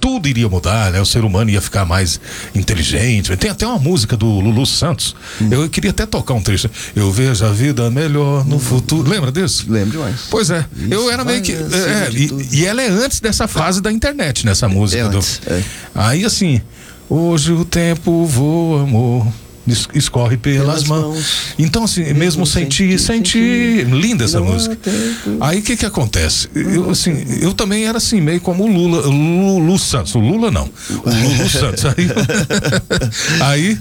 tudo iria mudar, né? O ser humano ia ficar mais inteligente. Tem até uma música do Lulu Santos. Eu queria até tocar um trecho. Eu vejo a vida melhor no futuro. Lembra disso? Lembro demais. Pois é. Isso, eu era meio que. E ela é antes dessa fase da internet, nessa música. Aí assim, hoje o tempo voa, amor. Escorre pelas mãos. Então, assim, mesmo sentir. Linda essa música. Aí o que acontece? Eu também era assim, meio como o Lulu Santos. O Lula não. O Lulu Santos. Aí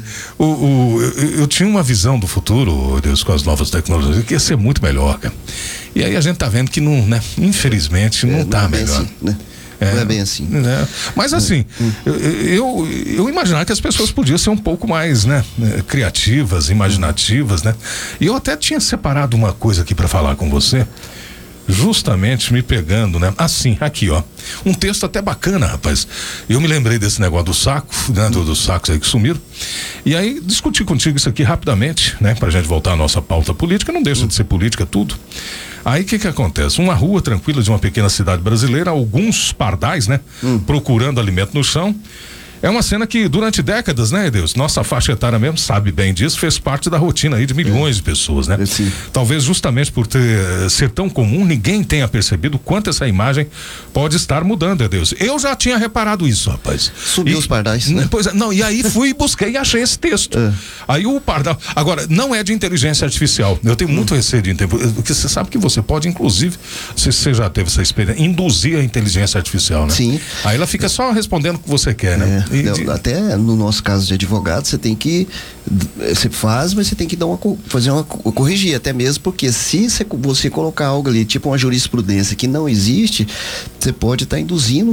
eu tinha uma visão do futuro, Deus, com as novas tecnologias, que ia ser muito melhor, cara. E aí a gente tá vendo que não, né? Infelizmente, não tá melhor. Assim, né? Não é bem assim. Né? Mas assim, eu imaginava que as pessoas podiam ser um pouco mais, né, criativas, imaginativas, né? E eu até tinha separado uma coisa aqui para falar com você, justamente me pegando, né? Assim, aqui, ó. Um texto até bacana, rapaz. Eu me lembrei desse negócio do saco, né? Dos sacos aí que sumiram. E aí, discuti contigo isso aqui rapidamente, né? Pra gente voltar à nossa pauta política. Não deixa de ser política tudo. Aí o que acontece? Uma rua tranquila de uma pequena cidade brasileira, alguns pardais, né? Procurando alimento no chão. É uma cena que durante décadas, né, Deus? Nossa faixa etária mesmo sabe bem disso, fez parte da rotina aí de milhões de pessoas, né? Talvez justamente por ser tão comum, ninguém tenha percebido quanto essa imagem pode estar mudando, Deus. Eu já tinha reparado isso, rapaz. Subiu os pardais, né? Pois é, não, e aí fui e busquei e achei esse texto. Aí o pardal, agora, não é de inteligência artificial, eu tenho muito receio de porque você sabe que você pode, inclusive, se você já teve essa experiência, induzir a inteligência artificial, né? Sim. Aí ela fica só respondendo o que você quer, né? Até no nosso caso de advogado, você tem que você faz, mas você tem que fazer uma corrigir, até mesmo porque se você colocar algo ali, tipo uma jurisprudência que não existe, você pode estar induzindo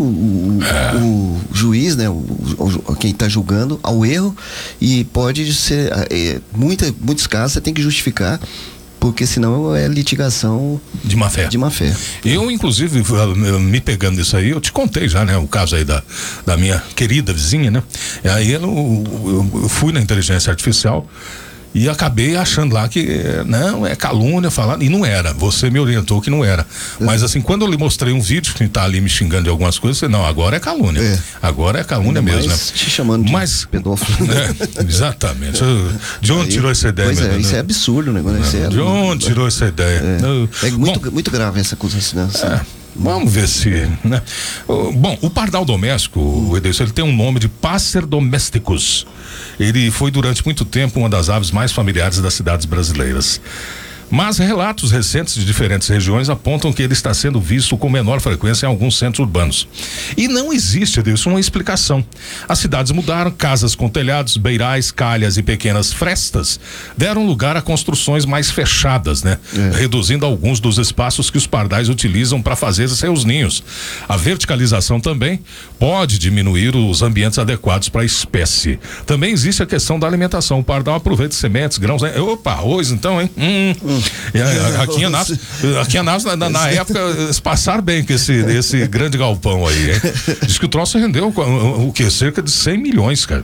o juiz, né, quem está julgando ao erro, e pode ser muitos casos você tem que justificar, porque senão é litigação de má fé. Eu, inclusive, me pegando nisso aí, eu te contei já, né? O caso aí da minha querida vizinha, né? E aí eu fui na inteligência artificial e acabei achando lá que não, é calúnia falando, e não era, você me orientou que não era, mas assim, quando eu lhe mostrei um vídeo que tá ali me xingando de algumas coisas, não, agora é calúnia, agora é calúnia mesmo, né? Te chamando de pedófilo. Exatamente. De onde tirou essa ideia? Pois isso é absurdo, né? De onde tirou essa ideia? É muito grave essa acusação. Vamos ver se, né? Bom, o pardal doméstico, ele tem um nome de Passer domesticus. Ele foi durante muito tempo uma das aves mais familiares das cidades brasileiras. Mas relatos recentes de diferentes regiões apontam que ele está sendo visto com menor frequência em alguns centros urbanos. E não existe disso uma explicação. As cidades mudaram, casas com telhados, beirais, calhas e pequenas frestas deram lugar a construções mais fechadas, né? Reduzindo alguns dos espaços que os pardais utilizam para fazer seus ninhos. A verticalização também pode diminuir os ambientes adequados para a espécie. Também existe a questão da alimentação. O pardal aproveita sementes, grãos, né? Opa, arroz então, hein? Aqui em Anápolis, na época, eles passaram bem com esse grande galpão aí, hein? Diz que o troço rendeu o quê? Cerca de 100 milhões, cara.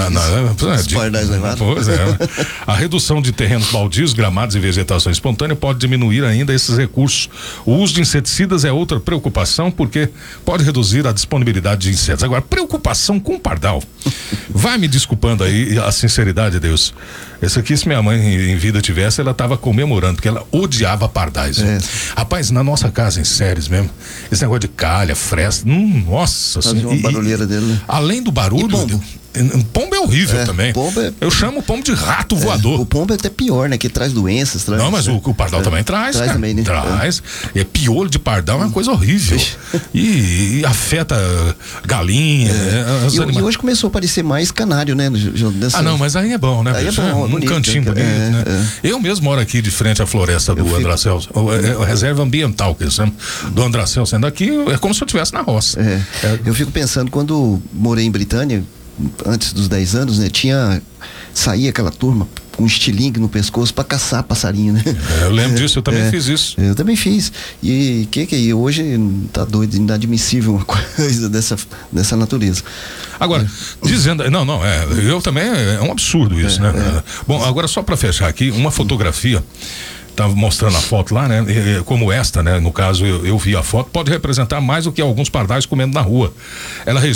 Pois é. A redução de terrenos baldios, gramados e vegetação espontânea pode diminuir ainda esses recursos. O uso de inseticidas é outra preocupação, porque pode reduzir a disponibilidade de insetos. Agora, preocupação com o pardal. Vai me desculpando aí a sinceridade, Deus. Esse aqui, se minha mãe em vida tivesse, ela tava comemorando, porque ela odiava pardais. Rapaz, na nossa casa, em Séries mesmo, esse negócio de calha, fresta, nossa. Fazia uma barulheira dele, né? Além do barulho, pombo é horrível também. Eu chamo o pombo de rato voador. O pombo é até pior, né? Que traz doenças. Não, mas o pardal também traz. Traz também, né? Traz. É piolho de pardal, é uma coisa horrível. E afeta galinha. E hoje começou a aparecer mais canário, né? Não, mas aí é bom, né? Aí é bom, um cantinho bonito, né? Eu mesmo moro aqui de frente à floresta do Andracelso. A reserva ambiental, que eles chamam, do Andracelso. Sendo aqui, é como se eu estivesse na roça. Eu fico pensando, quando morei em Britânia, antes dos 10 anos, né? Saía aquela turma com um estilingue no pescoço para caçar passarinho, né? Eu lembro disso, eu também fiz isso. Eu também fiz. E hoje tá doido, inadmissível uma coisa dessa natureza. Agora, dizendo, eu também, é um absurdo isso, né? Bom, agora só para fechar aqui, uma fotografia, tá mostrando a foto lá, né? Como esta, né? No caso, eu vi a foto, pode representar mais do que alguns pardais comendo na rua. Ela